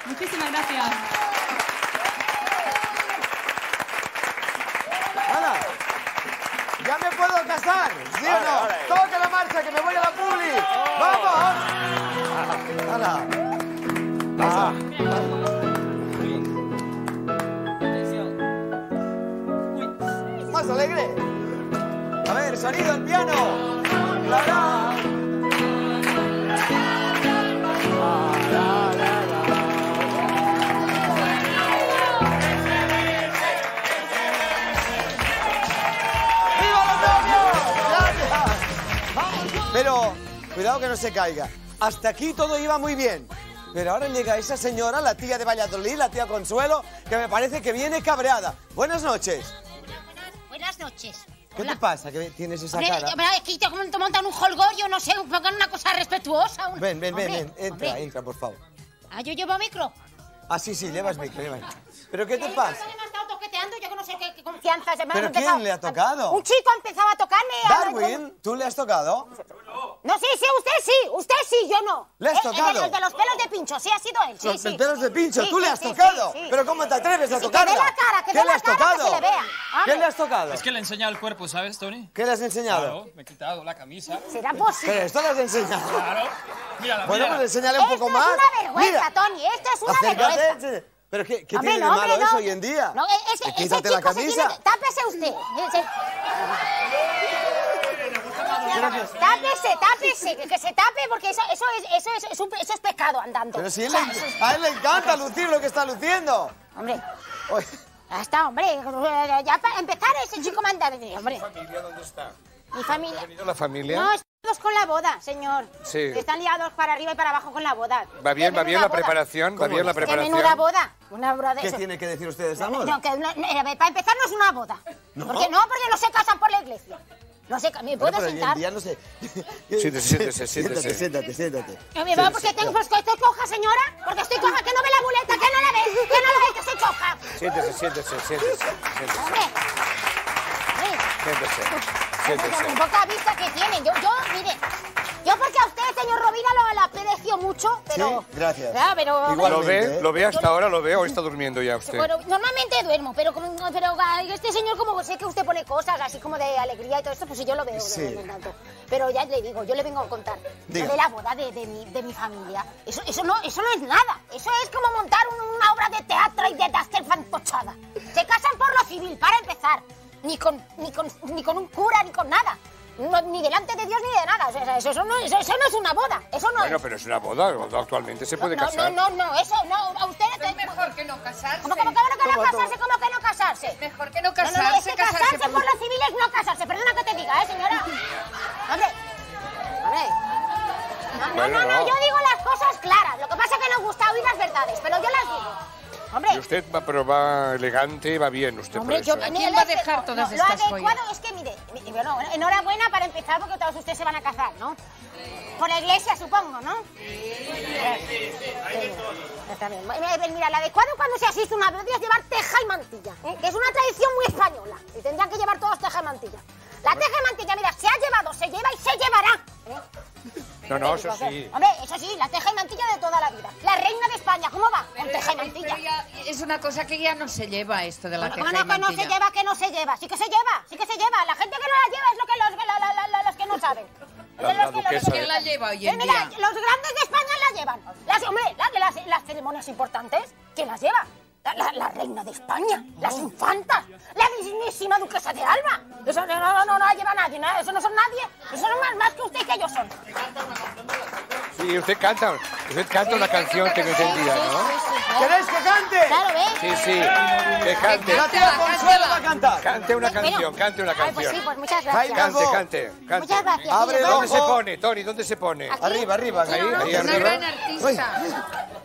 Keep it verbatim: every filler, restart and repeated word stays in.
Muchísimas gracias. ¡Hala! ¡Ya me puedo casar! ¿Sí o no? ¡Toca la marcha, que me voy a la publi! ¡Vamos! ¡Hala! Pasa. ¡Más alegre! A ver, sonido, el piano. La, la. Pero, cuidado que no se caiga. Hasta aquí todo iba muy bien. Pero ahora llega esa señora, la tía de Valladolid, la tía Consuelo, que me parece que viene cabreada. Buenas noches. Buenas noches. ¿Qué Hola. te pasa que tienes esa Hombre, cara? hombre, es que te montan un holgorio, no sé, pongan una cosa respetuosa. Un... Ven, ven, ven, Hombre, ven. Entra, hombre. entra, por favor. Ah, ¿yo llevo micro? Ah, sí, sí, llevas micro, llevas micro. ¿Pero qué te Eh, pasa? Me ha estado toqueteando, yo que no sé qué, qué confianza. Se me ¿Pero ha quién empezado- le ha tocado? Un chico ha empezado a tocarme. a- Darwin, ¿tú le has tocado? No, sí, sí, usted sí, usted sí, yo no. ¿Le has Eh, eh, tocado? de, los, de los pelos de pincho, sí, ha sido él, sí, Los sí. pelos de pincho, Sí, ¿tú le sí, has sí, tocado? sí, sí. ¿Pero cómo te atreves a Sí, que tocarla? dé la cara, que ¿Qué dé le la has cara, tocado? que se le vea. ¿Qué le has tocado? Es que le he enseñado el cuerpo, ¿sabes, Tony? ¿Qué le has enseñado? Claro, me he quitado la camisa. ¿Será posible? ¿Pero esto le has enseñado? Claro. Mírala, Bueno, mira. pues enséñale un Esto poco es más. una vergüenza, Mira, Tony, esto es una acércate. vergüenza. ense- ¿Pero qué, qué Hombre, tiene no, de malo hombre, eso no. hoy en día? No, ese, ese Quítate chico la se camisa. tiene que- Tápese usted. Ese- Tápese, tápese, que, que se tape porque eso, eso, es, eso, es, es un- eso es pecado andando. Pero si él O sea, le- eso es- a él le encanta lucir lo que está luciendo. Hombre, Oye, ya está, hombre. Ya para empezar ese chico manda. Hombre, ¿Familia dónde está? mi familia. ¿Ha venido la familia? No, estamos con la boda, señor. Sí. Que están liados para arriba y para abajo con la boda. ¿Va bien, Qué va bien menuda la boda. preparación? ¿Va ¿Cómo bien la es? Qué preparación? menuda boda. Una boda de ¿qué eso. tiene que decir usted de esta No, boda? que no- no, para empezar no es una boda. ¿Por qué no? Porque no se casan por la iglesia. No sé, me Bueno, puedo pero hoy en sentar. día no sé. Siéntese, siéntese, siéntese. Siéntate, siéntate. No me va porque tengo, pues, que estoy coja, señora. Porque estoy coja, que no ve la muleta, que no la ve, que no la ve, que estoy coja. Siéntese, siéntese, siéntese, siéntese, Hombre. Hombre. siéntese, Un siéntese. poca vista que tienen. Yo, yo, mire, yo porque a usted, señor Rovira, lo, lo aprecio mucho, pero... Sí, gracias. Ya, pero... Igual. ¿Lo Igualmente, ve? ¿eh? ¿Lo ve hasta ahora? ¿Lo ve o está durmiendo ya usted? Bueno, normalmente duermo, pero, como- pero ay, este señor, como sé que usted pone cosas así como de alegría y todo esto, pues sí, yo lo veo. Sí. de vez en tanto. Pero ya le digo, yo le vengo a contar Diga. lo de la boda de, de, mi, de mi familia. Eso, eso, no, eso no es nada. Eso es como montar un- una obra de teatro y de hacer fantochada. Se casan por lo civil, para empezar. Ni con, ni con, ni con un cura, ni con nada. No, ni delante de Dios ni de nada. O sea, eso, eso, no, eso, eso no es una boda. Eso no Bueno, es. pero es una boda. Actualmente se puede no, casar. no, no, no, eso no. A usted Es mejor que no casarse. ¿Cómo, cómo, cómo no, que no ¿Cómo, casarse? ¿Cómo que no casarse? Mejor que no No, casarse. no, no, es que casarse por- por lo civil es no casarse. Perdona que te diga, ¿eh, señora? Hombre, hombre. No, no, Bueno, no, no, no. yo digo las cosas claras. Lo que pasa es que nos gusta oír las verdades, pero yo las digo. Hombre, Y usted va, pero va elegante, va bien usted hombre, por yo... eso. ¿A ni quién el va a este- dejar no, todas no, estas Lo adecuado joyas? es que, mire, mi- bueno, enhorabuena para empezar porque todos ustedes se van a casar, ¿no? Por la iglesia, supongo, ¿no? Sí. Está bien. Mira, mira, lo adecuado cuando se asiste a una boda es llevar teja y mantilla, ¿eh? Que es una tradición muy española. Y tendrían que llevar todos teja y mantilla. La teja y mantilla, mira, se ha llevado, se lleva y se llevará. ¿eh? No, no, eso sí. Hombre, eso sí, la teja y mantilla de toda la vida. La reina de España, ¿cómo va? Con teja y mantilla. Pero ya es una cosa que ya no se lleva esto de la Bueno, teja ¿cómo y no, que no se mantilla? lleva, que no se lleva? Sí que se lleva, sí que se lleva. La gente que no la lleva es lo que los, la- la- la- la- los que no saben. La- Es la los que- duquesa los- de- ¿Quién la lleva hoy Eh, en mira, día? los grandes de España la llevan. Las, hombre, las, las, las ceremonias importantes, ¿quién las lleva? La, la- la reina de España, las infantas, la mismísima duquesa de Alba. Eso no, no, no, no la lleva nadie, ¿no? Eso no son nadie. Eso son más, más que usted y que yo son. Sí, usted canta, usted canta una canción, tengo entendida, ¿no? ¿Queréis que cante? Claro, ¿ves? Sí, sí, que cante. La tía Consuelo va a cantar. Cante una canción, Bueno. cante una Ay, pues canción. sí, pues muchas Jaime, gracias. Cante, cante, cante. Muchas gracias. Abre sí, el yo- ¿Dónde se ojo. pone, Tony? ¿Dónde se pone? Aquí. Arriba, arriba. Ahí, ahí, ahí Una arriba. gran artista.